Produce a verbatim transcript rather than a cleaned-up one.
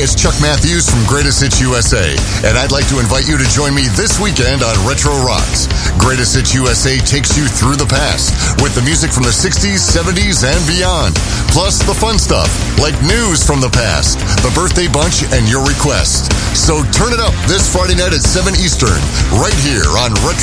it's Chuck Matthews from Greatest Hits U S A, and I'd like to invite you to join me this weekend on Retro Rocks. Greatest Hits U S A takes you through the past with the music from the sixties, seventies, and beyond. Plus the fun stuff, like news from the past, the birthday bunch, and your requests. So turn it up this Friday night at seven Eastern, right here on Retro